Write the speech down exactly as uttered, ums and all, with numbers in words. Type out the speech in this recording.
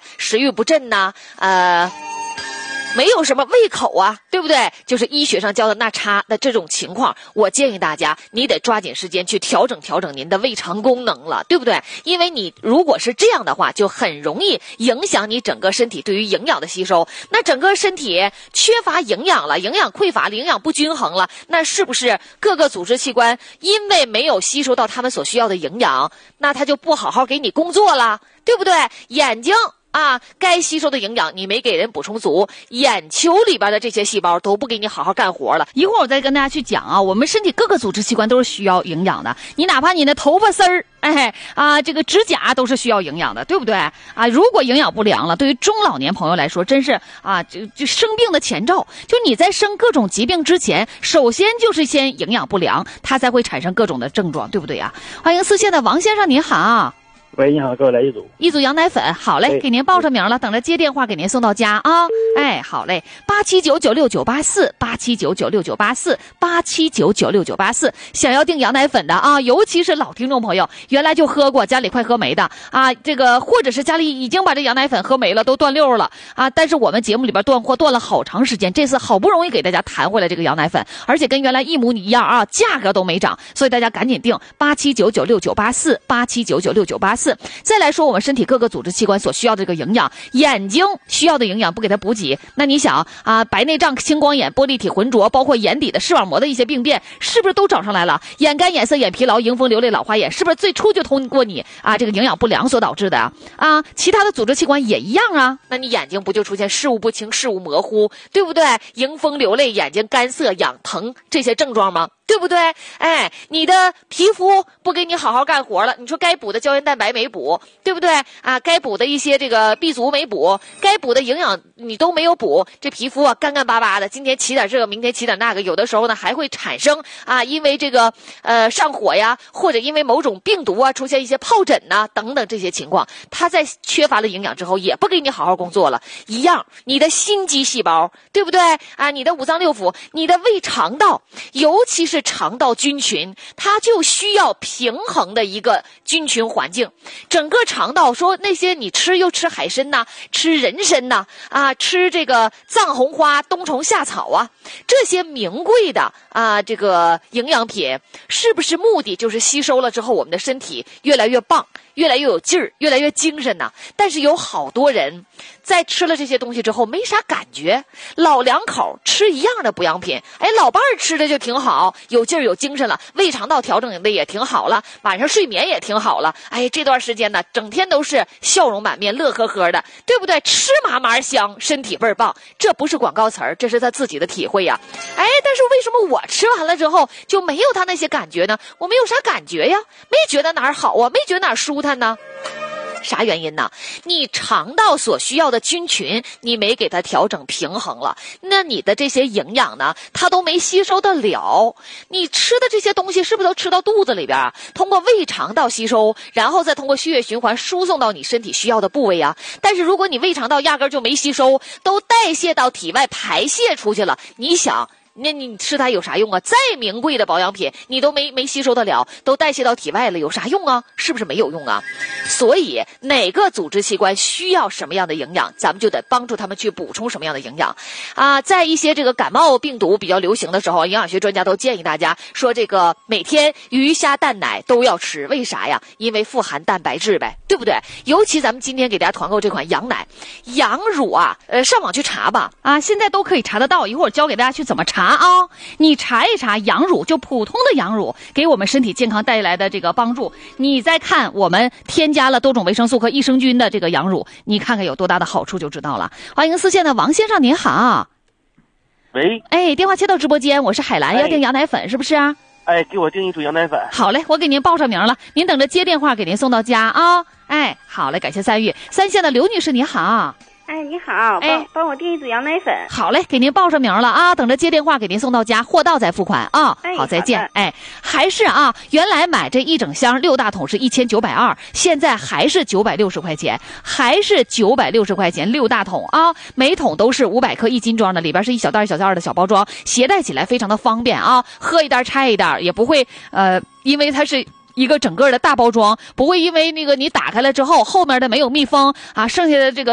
食欲不振呐、呃没有什么胃口啊，对不对？就是医学上教的那差的这种情况，我建议大家你得抓紧时间去调整调整您的胃肠功能了，对不对？因为你如果是这样的话，就很容易影响你整个身体对于营养的吸收。那整个身体缺乏营养了，营养匮乏了，营养不均衡了，那是不是各个组织器官因为没有吸收到他们所需要的营养，那他就不好好给你工作了，对不对？眼睛啊，该吸收的营养你没给人补充足，眼球里边的这些细胞都不给你好好干活了。 一会儿我再跟大家去讲啊，我们身体各个组织器官都是需要营养的。你哪怕你的头发丝儿，哎啊，这个指甲都是需要营养的，对不对啊？如果营养不良了，对于中老年朋友来说，真是啊，就就生病的前兆。就你在生各种疾病之前，首先就是先营养不良，它才会产生各种的症状，对不对啊？欢迎四线的王先生，您好。 喂，你好，给我来一组。 一组羊奶粉，好嘞，给您报上名了，等着接电话给您送到家啊。哎，好嘞，八七九九六九八四，八七九九六九八四，八七九九六九八四。想要订羊奶粉的啊，尤其是老听众朋友，原来就喝过，家里快喝没的啊，这个或者是家里已经把这羊奶粉喝没了，都断溜了啊。但是我们节目里边断货断了好长时间，这次好不容易给大家弹回来这个羊奶粉，而且跟原来一模一样啊，价格都没涨，所以大家赶紧订八七九九六九八四，八七九九六九八四。再来说我们身体各个组织器官所需要的这个营养，眼睛需要的营养不给它补给，那你想啊，白内障、青光眼、玻璃体浑浊，包括眼底的视网膜的一些病变，是不是都找上来了？眼干、眼涩、眼疲劳、迎风流泪、老花眼，是不是最初就通过你啊这个营养不良所导致的啊？啊，其他的组织器官也一样啊。 那你眼睛不就出现视物不清、视物模糊，对不对？迎风流泪、眼睛干涩、痒疼这些症状吗？对不对？哎，你的皮肤不给你好好干活了，你说该补的胶原蛋白没补，对不对啊？该补的一些这个 B 族没补，该补的营养你都没有补，这皮肤啊干干巴巴的，今天起点这个，明天起点那个，有的时候呢还会产生啊，因为这个呃上火呀，或者因为某种病毒啊出现一些疱疹呐、啊、等等这些情况，它在缺乏了营养之后，也不给你好好工作了。一样，你的心肌细胞，对不对啊？你的五脏六腑，你的胃肠道，尤其是是肠道菌群，它就需要平衡的一个菌群环境。整个肠道说那些你吃又吃海参呐，吃人参呐，啊，吃这个藏红花、冬虫夏草啊，这些名贵的啊这个营养品，是不是目的就是吸收了之后，我们的身体越来越棒，越来越有劲儿，越来越精神呐？但是有好多人在吃了这些东西之后没啥感觉，老两口吃一样的补养品，哎，老伴儿吃的就挺好，有劲儿有精神了，胃肠道调整的也挺好了，晚上睡眠也挺好了，哎，这段时间呢整天都是笑容满面，乐呵呵的，对不对？吃嘛嘛香，身体倍儿棒，这不是广告词儿，这是他自己的体会呀。哎，但是为什么我吃完了之后就没有他那些感觉呢？我没有啥感觉呀，没觉得哪儿好啊，没觉得哪儿舒坦呢？啥原因呢？你肠道所需要的菌群你没给它调整平衡了，那你的这些营养呢它都没吸收得了。你吃的这些东西是不是都吃到肚子里边啊？通过胃肠道吸收，然后再通过血液循环输送到你身体需要的部位啊。但是如果你胃肠道压根就没吸收，都代谢到体外排泄出去了，你想那你吃它有啥用啊？再名贵的保养品你都没没吸收得了，都代谢到体外了，有啥用啊？是不是没有用啊？所以哪个组织器官需要什么样的营养，咱们就得帮助他们去补充什么样的营养啊。在一些这个感冒病毒比较流行的时候，营养学专家都建议大家说，这个每天鱼虾蛋奶都要吃，为啥呀？因为富含蛋白质呗，对不对？尤其咱们今天给大家团购这款羊奶、羊乳啊，呃，上网去查吧啊，现在都可以查得到，一会儿教给大家去怎么查啊，你查一查羊乳，就普通的羊乳给我们身体健康带来的这个帮助，你再看我们添加了多种维生素和益生菌的这个羊乳，你看看有多大的好处就知道了。欢迎四线的王先生，您好。 喂， 哎，电话接到直播间，我是海兰， 哎、 要订羊奶粉是不是啊？ 哎，给我订一组羊奶粉。 好嘞，我给您报上名了，您等着接电话给您送到家啊。哎，好嘞，感谢参与。三线的刘女士您好。 哎，你好，帮帮我订一组羊奶粉。 好嘞，给您报上名了啊，等着接电话给您送到家，货到再付款啊。 哎、 好，再见。哎，还是啊，原来买这一整箱六大桶是一千九百二，现在还是九百六十块钱，还是九百六十块钱六大桶啊，每桶都是五百克一斤装的，里边是一小袋一小袋的小包装，携带起来非常的方便啊，喝一袋拆一袋，也不会呃，因为它是一个整个的大包装，不会因为那个你打开了之后后面的没有密封啊，剩下的这个